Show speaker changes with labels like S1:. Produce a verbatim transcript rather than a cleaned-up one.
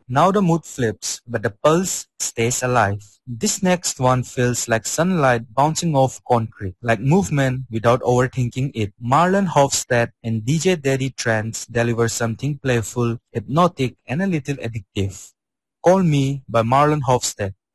S1: Now the mood flips, but the pulse stays alive. This next one feels like sunlight bouncing off concrete, like movement without overthinking it. Marlon Hofstad and D J Daddy Trance deliver something playful, hypnotic, and a little addictive. Call Me by Marlon Hofstad.